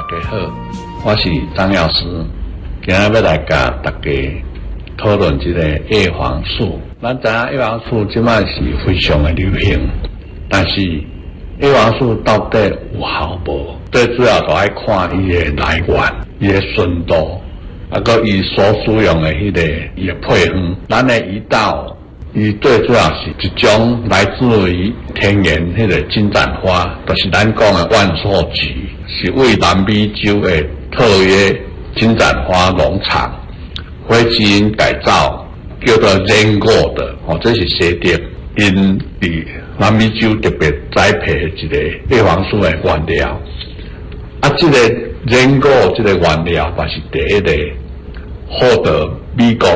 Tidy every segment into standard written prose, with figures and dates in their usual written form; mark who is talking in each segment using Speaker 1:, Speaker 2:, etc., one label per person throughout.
Speaker 1: 家好，我是张药师，今日要来甲大家讨论这个叶黄素。咱知影叶黄素即摆是非常的流行，但是叶黄素到底有效无？最主要就爱看伊的来源、伊的纯度，佮伊所使用的迄个伊的配方。咱的胰岛，伊最主要是一种来自于天然迄个金盏花，就是咱讲的万寿菊，是为南美洲的特约金盏花农场非基因改造，叫做人果的这是西德因伫南美洲特别栽培的一个叶黄素的原料。这个人果这个原料也是第一个获得美国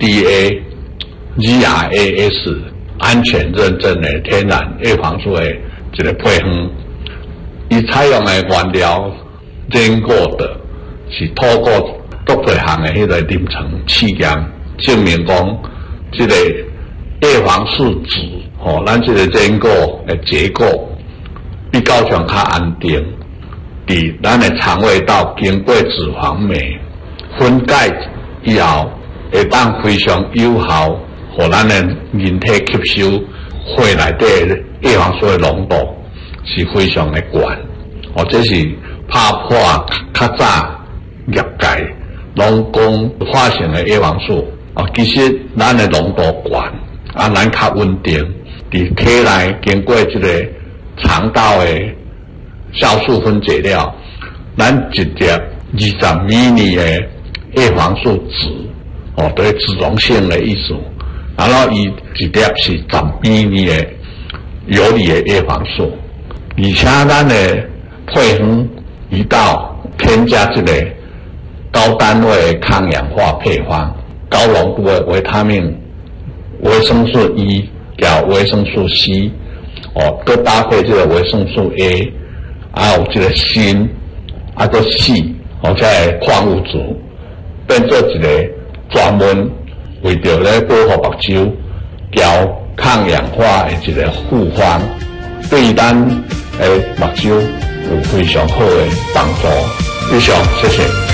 Speaker 1: FDA、GRAS 安全认证的天然叶黄素的一个配方。伊采用的原料人果的，是透过多项的迄个临床试验证明讲，这个叶黄素酯咱这个人果的结构比较上较安定，伫咱的肠胃道经过脂肪酶分解以后，会当非常有效，互咱的人体吸收血内底的叶黄素的浓度是非常的悬。这是打破较早业界拢讲化成的叶黄素其实咱的浓度悬咱较稳定，伫体内经过这个肠道的酵素分解了，咱一粒20 ml 的叶黄素酯对脂溶性的意思，然后伊一粒是10 ml 的游离的叶黄素，而且咱的配方胰岛添加这个高单位抗氧化配方、高浓度的维他命、维生素 E 加维生素 C， 搁搭配这个维生素 A， 还有这个锌，搁硒，这矿物质，变做一个专门为着咧保护目睭、调抗氧化的一个复方，对咱的目睭有非常好的帮助。以上，谢谢。